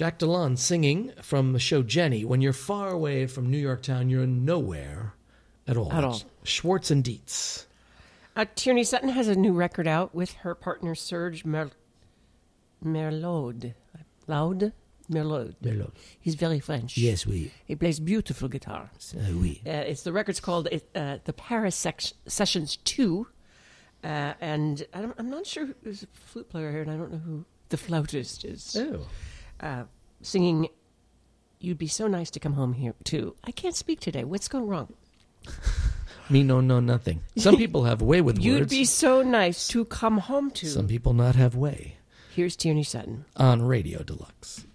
Jack DeLon singing from the show Jenny. When you're far away from New York town, you're nowhere at all. Schwartz and Dietz. Tierney Sutton has a new record out with her partner Serge Merlot. Merlot. He's very French. Yes, oui. He plays beautiful guitar. Oui. It's the record's called the Paris Sessions 2. And I'm not sure who's a flute player here, and I don't know who the flautist is. Oh. Singing, "You'd be so nice to come home here, too." I can't speak today. What's going wrong? Me no nothing. Some people have way with You'd words. be so nice to come home to. Some people not have way. Here's Tierney Sutton. On Radio Deluxe.